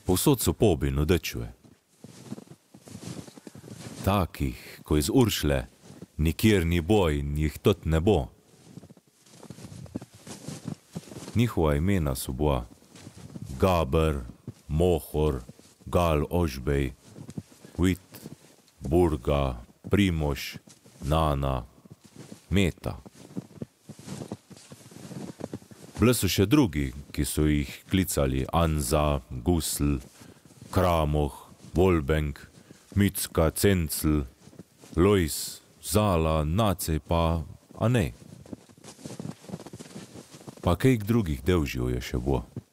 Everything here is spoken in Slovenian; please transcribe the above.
Povsod so pobi dečve. Takih, ko iz Uršle, nikjer ni boj in jih tot ne bo. Njihova imena so bila Gaber, Mohor, Gal Ožbej, Vit, Burga, Primož, Nana, Meta. Bile so še drugi, ki so jih klicali Anza, Gusl, Kramoh, Volbenk, Micka, Cencl, Lojs, Zala, Nacej pa Anej. Pa kejk drugih devžjev je še bo.